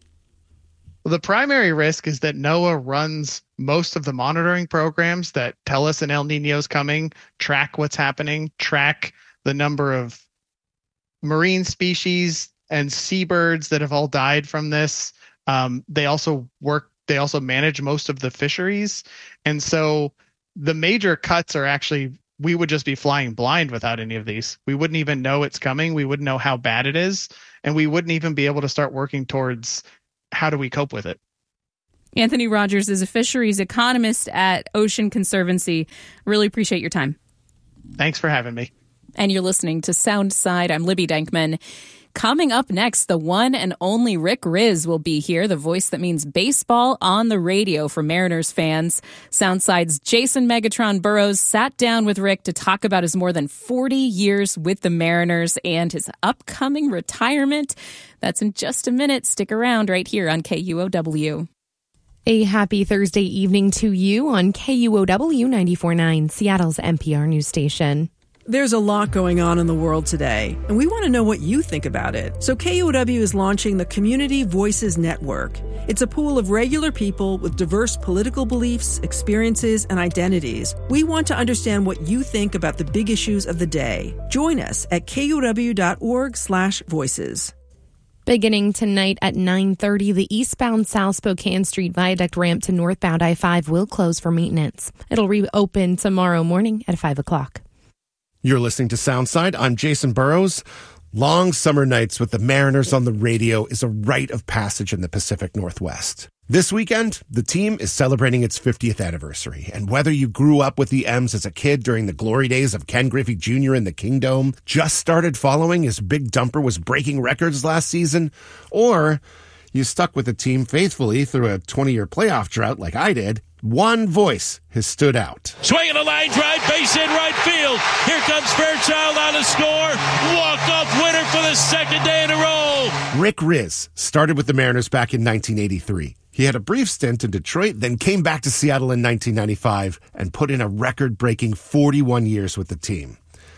Well, the primary risk is that NOAA runs most of the monitoring programs that tell us an El Nino is coming, track what's happening, track the number of marine species and seabirds that have all died from this, Um, they also work, they also manage most of the fisheries. And so the major cuts are actually, we would just be flying blind without any of these. We wouldn't even know it's coming. We wouldn't know how bad it is. And we wouldn't even be able to start working towards how do we cope with it. Anthony Rogers is a fisheries economist at Ocean Conservancy. Really appreciate your time. Thanks for having me. And you're listening to Soundside. I'm Libby Denkman. Coming up next, the one and only Rick Rizzs will be here, the voice that means baseball on the radio for Mariners fans. Soundside's Jason Megatron Burrows sat down with Rick to talk about his more than forty years with the Mariners and his upcoming retirement. That's in just a minute. Stick around right here on K U O W. A happy Thursday evening to you on K U O W ninety-four point nine, Seattle's N P R news station. There's a lot going on in the world today, and we want to know what you think about it. So K U O W is launching the Community Voices Network. It's a pool of regular people with diverse political beliefs, experiences, and identities. We want to understand what you think about the big issues of the day. Join us at kuow.org slash voices. Beginning tonight at nine thirty, the eastbound South Spokane Street Viaduct ramp to northbound I five will close for maintenance. It'll reopen tomorrow morning at five o'clock. You're listening to Soundside. I'm Jason Burrows. Long summer nights with the Mariners on the radio is a rite of passage in the Pacific Northwest. This weekend, the team is celebrating its fiftieth anniversary. And whether you grew up with the M's as a kid during the glory days of Ken Griffey Junior in the Kingdome, just started following as Big Dumper was breaking records last season, or you stuck with the team faithfully through a twenty-year playoff drought like I did, one voice has stood out. Swinging a line drive, base in right field. Here comes Fairchild on the score. Walk-off winner for the second day in a row. Rick Rizzs started with the Mariners back in nineteen eighty-three. He had a brief stint in Detroit, then came back to Seattle in nineteen ninety-five and put in a record-breaking forty-one years with the team.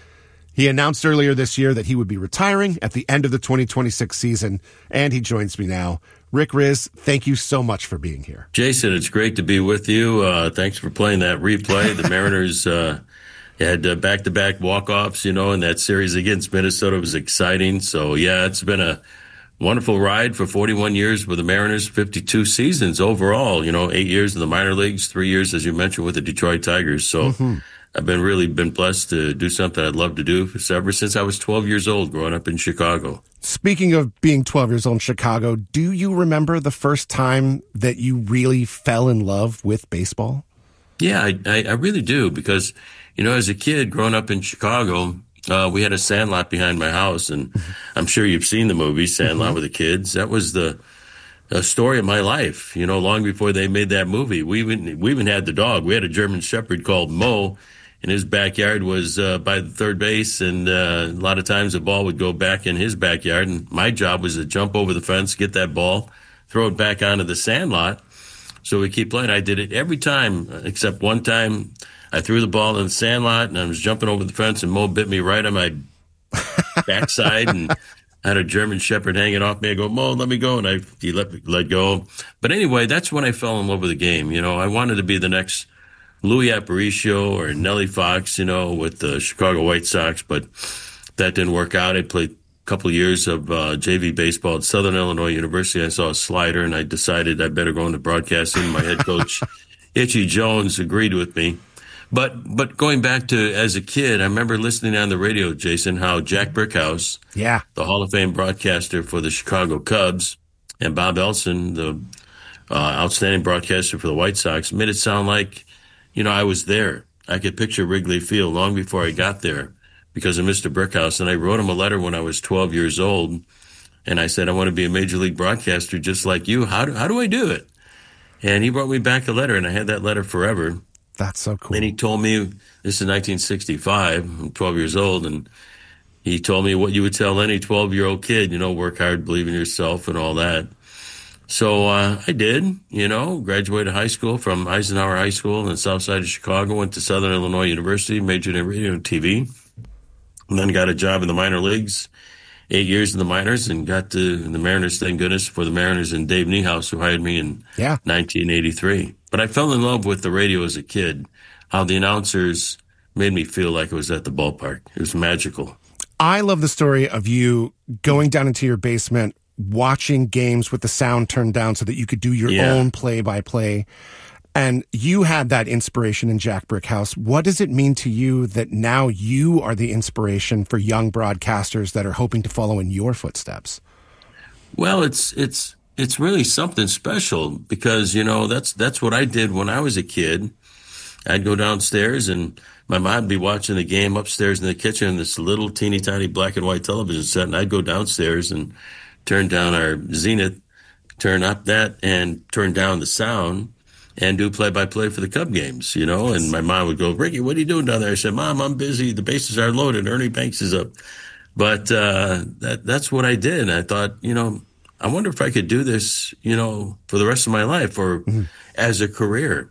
He announced earlier this year that he would be retiring at the end of the twenty twenty-six season, and he joins me now. Rick Rizzs, thank you so much for being here. Jason, it's great to be with you. Uh, thanks for playing that replay. The Mariners uh, had uh, back-to-back walk-offs, you know, in that series against Minnesota. It was exciting. So, yeah, it's been a wonderful ride for forty-one years with the Mariners, fifty-two seasons overall, you know, eight years in the minor leagues, three years, as you mentioned, with the Detroit Tigers. So mm-hmm. I've been really been blessed to do something I'd love to do ever since I was twelve years old, growing up in Chicago. Speaking of being twelve years old in Chicago, do you remember the first time that you really fell in love with baseball? Yeah, I, I, I really do, because, you know, as a kid growing up in Chicago, uh, we had a sandlot behind my house, and I'm sure you've seen the movie Sandlot mm-hmm. with the kids. That was the a story of my life, you know, long before they made that movie. We even, we even had the dog. We had a German Shepherd called Mo. And his backyard was uh, by the third base, and uh, a lot of times the ball would go back in his backyard, and my job was to jump over the fence, get that ball, throw it back onto the sandlot, so we keep playing. I did it every time, except one time I threw the ball in the sandlot, and I was jumping over the fence, and Mo bit me right on my backside, and I had a German Shepherd hanging off me. I go, Mo, let me go, and I he let me let go. But anyway, that's when I fell in love with the game. You know, I wanted to be the next Louis Aparicio or Nellie Fox, you know, with the Chicago White Sox, but that didn't work out. I played a couple of years of uh, J V baseball at Southern Illinois University. I saw a slider, and I decided I better go into broadcasting. My head coach, Itchy Jones, agreed with me. But but going back to as a kid, I remember listening on the radio, Jason, how Jack Brickhouse, yeah, the Hall of Fame broadcaster for the Chicago Cubs, and Bob Elson, the uh, outstanding broadcaster for the White Sox, made it sound like, you know, I was there. I could picture Wrigley Field long before I got there because of Mister Brickhouse. And I wrote him a letter when I was twelve years old. And I said, I want to be a major league broadcaster just like you. How do, how do I do it? And he wrote me back a letter, and I had that letter forever. That's so cool. And he told me, this is nineteen sixty-five, I'm twelve years old, and he told me what you would tell any twelve-year-old kid, you know, work hard, believe in yourself, and all that. So uh, I did, you know, graduated high school from Eisenhower High School in the south side of Chicago, went to Southern Illinois University, majored in radio and T V, and then got a job in the minor leagues, eight years in the minors, and got to the Mariners, thank goodness, for the Mariners and Dave Niehaus, who hired me in yeah. nineteen eighty-three. But I fell in love with the radio as a kid, how the announcers made me feel like I was at the ballpark. It was magical. I love the story of you going down into your basement watching games with the sound turned down so that you could do your Yeah. own play-by-play. And you had that inspiration in Jack Brickhouse. What does it mean to you that now you are the inspiration for young broadcasters that are hoping to follow in your footsteps? Well, it's it's it's really something special because, you know, that's that's what I did when I was a kid. I'd go downstairs and my mom would be watching the game upstairs in the kitchen in this little teeny tiny black and white television set, and I'd go downstairs and turn down our Zenith, turn up that, and turn down the sound, and do play-by-play for the Cub games, you know. And my mom would go, "Ricky, what are you doing down there?" I said, "Mom, I'm busy. The bases are loaded. Ernie Banks is up." But uh, that that's what I did. And I thought, you know, I wonder if I could do this, you know, for the rest of my life or mm-hmm. as a career.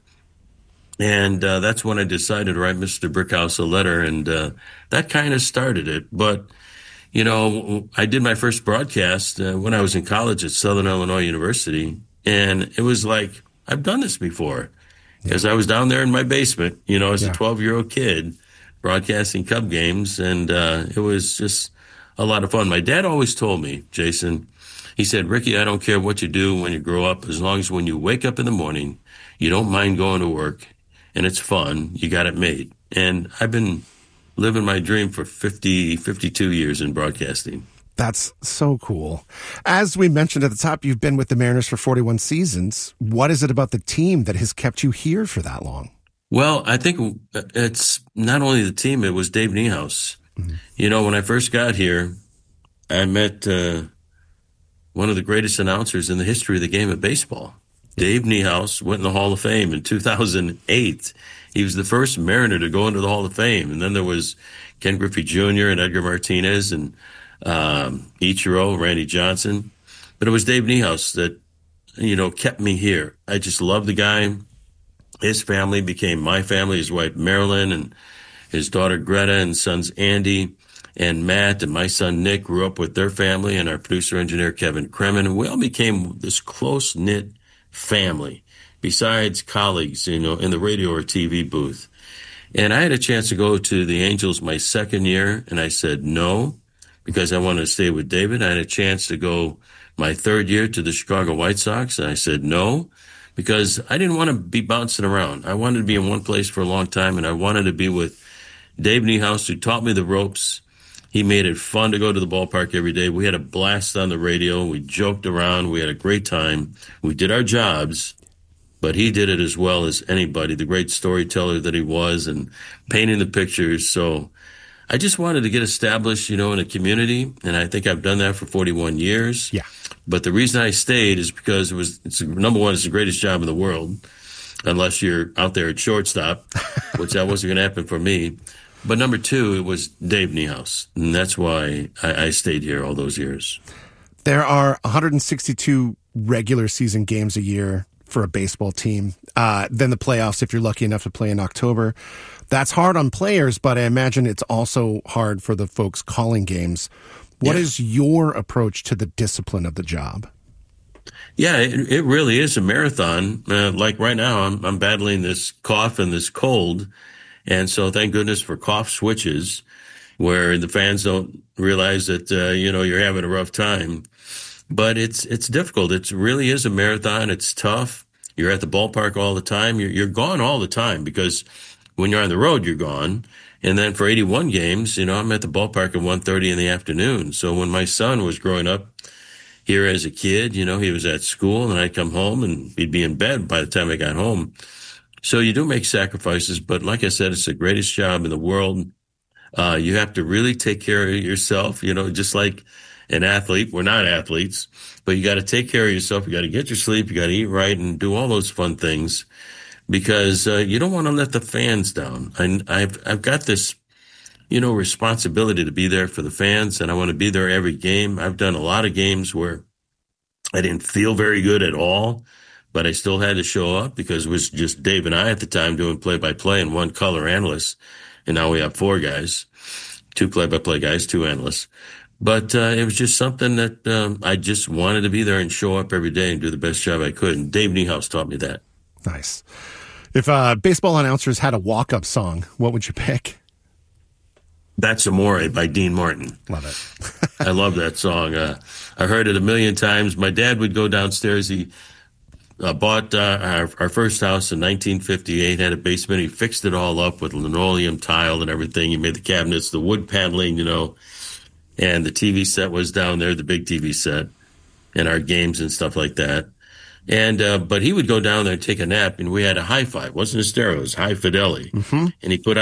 And uh, that's when I decided to write Mister Brickhouse a letter, and uh, that kind of started it. But, you know, I did my first broadcast uh, when I was in college at Southern Illinois University, and it was like, I've done this before because yeah. I was down there in my basement, you know, as yeah. a twelve-year-old kid broadcasting Cub games, and uh, it was just a lot of fun. My dad always told me, Jason, he said, "Ricky, I don't care what you do when you grow up, as long as when you wake up in the morning, you don't mind going to work, and it's fun, you got it made." And I've been living my dream for fifty, fifty-two years in broadcasting. That's so cool. As we mentioned at the top, you've been with the Mariners for forty-one seasons. What is it about the team that has kept you here for that long? Well, I think it's not only the team, it was Dave Niehaus. Mm-hmm. You know, when I first got here, I met uh, one of the greatest announcers in the history of the game of baseball. Dave Niehaus went in the Hall of Fame in two thousand eight. He was the first Mariner to go into the Hall of Fame. And then there was Ken Griffey Junior and Edgar Martinez and um, Ichiro, Randy Johnson. But it was Dave Niehaus that, you know, kept me here. I just love the guy. His family became my family, his wife Marilyn and his daughter Greta and sons Andy and Matt and my son Nick grew up with their family, and our producer engineer Kevin Kremen. And we all became this close-knit family, besides colleagues, you know, in the radio or T V booth. And I had a chance to go to the Angels my second year, and I said no, because I wanted to stay with David. I had a chance to go my third year to the Chicago White Sox, and I said no, because I didn't want to be bouncing around. I wanted to be in one place for a long time, and I wanted to be with Dave Niehaus, who taught me the ropes. He made it fun to go to the ballpark every day. We had a blast on the radio. We joked around. We had a great time. We did our jobs, but he did it as well as anybody, the great storyteller that he was, and painting the pictures. So I just wanted to get established, you know, in a community, and I think I've done that for forty-one years. Yeah. But the reason I stayed is because it was, it's, number one, it's the greatest job in the world, unless you're out there at shortstop, which that wasn't going to happen for me. But number two, it was Dave Niehaus, and that's why I, I stayed here all those years. There are one hundred sixty-two regular season games a year for a baseball team. Uh, then the playoffs, if you're lucky enough to play in October. That's hard on players, but I imagine it's also hard for the folks calling games. What yeah. is your approach to the discipline of the job? Yeah, it, it really is a marathon. Uh, like right now, I'm, I'm battling this cough and this cold. And so thank goodness for cough switches where the fans don't realize that, uh, you know, you're having a rough time. But it's it's difficult. It really is a marathon. It's tough. You're at the ballpark all the time. You're, you're gone all the time because when you're on the road, you're gone. And then for eighty-one games, you know, I'm at the ballpark at one thirty in the afternoon. So when my son was growing up here as a kid, you know, he was at school and I'd come home and he'd be in bed by the time I got home. So you do make sacrifices, but like I said, it's the greatest job in the world. Uh, you have to really take care of yourself, you know, just like an athlete. We're not athletes, but you got to take care of yourself. You got to get your sleep. You got to eat right and do all those fun things because uh, you don't want to let the fans down. And I've, I've got this, you know, responsibility to be there for the fans, and I want to be there every game. I've done a lot of games where I didn't feel very good at all, but I still had to show up because it was just Dave and I at the time doing play-by-play and one color analyst. And now we have four guys, two play-by-play guys, two analysts. But uh, it was just something that um, I just wanted to be there and show up every day and do the best job I could. And Dave Niehaus taught me that. Nice. If uh, baseball announcers had a walk-up song, what would you pick? That's Amore by Dean Martin. Love it. I love that song. Uh, I heard it a million times. My dad would go downstairs. He uh, bought uh, our, our first house in nineteen fifty-eight, had a basement. He fixed it all up with linoleum tile and everything. He made the cabinets, the wood paneling, you know, and the T V set was down there, the big T V set, and our games and stuff like that. And, uh, but he would go down there and take a nap, and we had a hi-fi. It wasn't a stereo, it was high fidelity. Mm-hmm. And he put